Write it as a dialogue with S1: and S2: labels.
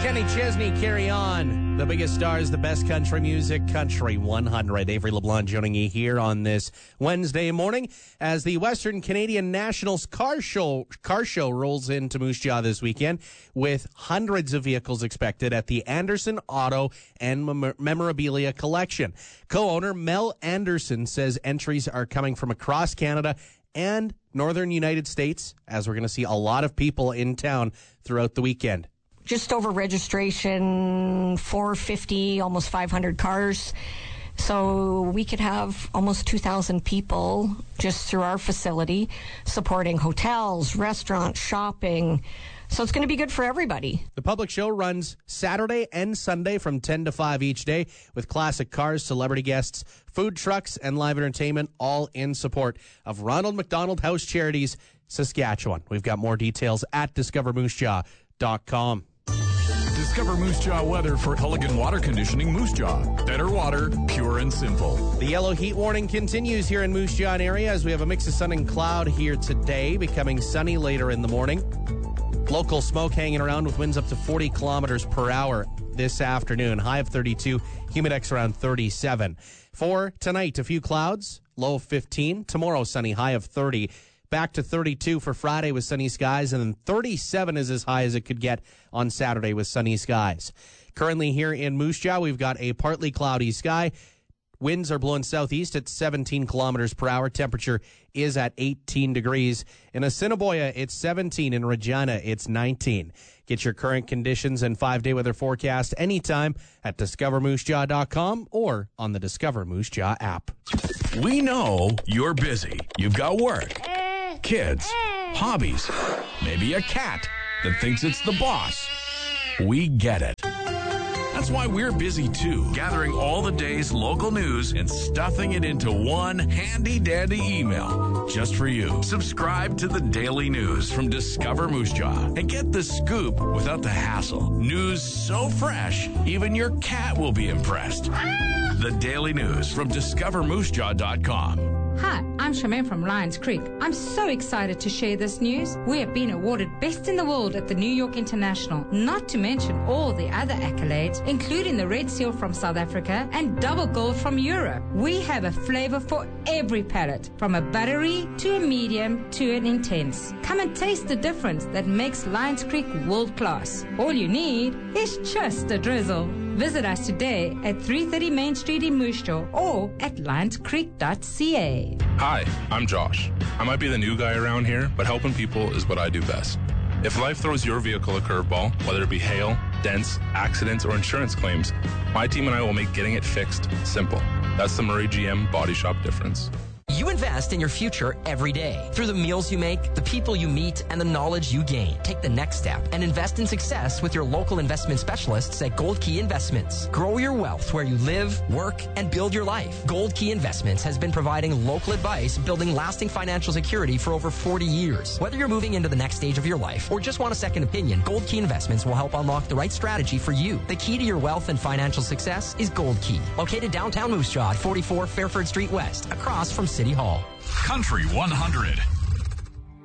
S1: Kenny Chesney, Carry On. The biggest stars, the best country music, Country 100. Avery LeBlanc joining you here on this Wednesday morning as the Western Canadian Nationals car show rolls into Moose Jaw this weekend with hundreds of vehicles expected at the Anderson Auto and Memorabilia Collection. Co-owner Mel Anderson says entries are coming from across Canada and northern United States, as we're going to see a lot of people in town throughout the weekend.
S2: Just over registration, 450, almost 500 cars. So we could have almost 2,000 people just through our facility supporting hotels, restaurants, shopping. So it's going to be good for everybody.
S1: The public show runs Saturday and Sunday from 10 to 5 each day with classic cars, celebrity guests, food trucks, and live entertainment, all in support of Ronald McDonald House Charities, Saskatchewan. We've got more details at discovermoosejaw.com.
S3: Discover Moose Jaw weather for Culligan Water Conditioning Moose Jaw. Better water, pure and simple.
S1: The yellow heat warning continues here in Moose Jaw area as we have a mix of sun and cloud here today, becoming sunny later in the morning. Local smoke hanging around with winds up to 40 kilometers per hour this afternoon. High of 32, humidex around 37. For tonight, a few clouds, low of 15. Tomorrow, sunny, high of 30. Back to 32 for Friday with sunny skies, and then 37 is as high as it could get on Saturday with sunny skies. Currently here in Moose Jaw, we've got a partly cloudy sky. Winds are blowing southeast at 17 kilometers per hour. Temperature is at 18 degrees. In Assiniboia, it's 17. In Regina, it's 19. Get your current conditions and 5-day weather forecast anytime at discovermoosejaw.com or on the Discover Moose Jaw app.
S3: We know you're busy. You've got work, kids, hobbies, maybe a cat that thinks it's the boss. We get it. That's why we're busy too, gathering all the day's local news and stuffing it into one handy-dandy email just for you. Subscribe to the Daily News from Discover Moose Jaw and get the scoop without the hassle. News so fresh, even your cat will be impressed. The Daily News from discovermoosejaw.com.
S4: Hi, I'm Charmaine from Lions Creek. I'm so excited to share this news. We have been awarded Best in the World at the New York International, not to mention all the other accolades, including the Red Seal from South Africa and Double Gold from Europe. We have a flavor for every palate, from a buttery to a medium to an intense. Come and taste the difference that makes Lions Creek world class. All you need is just a drizzle. Visit us today at 330 Main Street in Moose Jaw or at lionscreek.ca.
S5: Hi, I'm Josh. I might be the new guy around here, but helping people is what I do best. If life throws your vehicle a curveball, whether it be hail, dents, accidents, or insurance claims, my team and I will make getting it fixed simple. That's the Murray GM Body Shop difference.
S6: You invest in your future every day through the meals you make, the people you meet, and the knowledge you gain. Take the next step and invest in success with your local investment specialists at Gold Key Investments. Grow your wealth where you live, work, and build your life. Gold Key Investments has been providing local advice, building lasting financial security for over 40 years. Whether you're moving into the next stage of your life or just want a second opinion, Gold Key Investments will help unlock the right strategy for you. The key to your wealth and financial success is Gold Key. Located downtown Moose Jaw at 44 Fairford Street West, across from City Hall.
S3: Country 100.